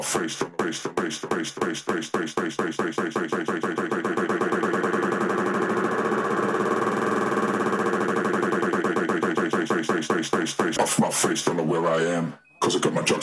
Off my face, don't know where I am, cause I got my drugs